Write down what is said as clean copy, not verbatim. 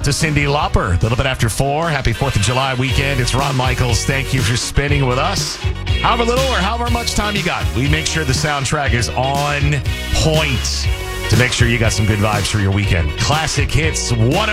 to Cyndi Lauper. A little bit after 4. Happy 4th of July weekend. It's Ron Michaels. Thank you for spending with us. However little or however much time you got, we make sure the soundtrack is on point to make sure you got some good vibes for your weekend. Classic Hits 101.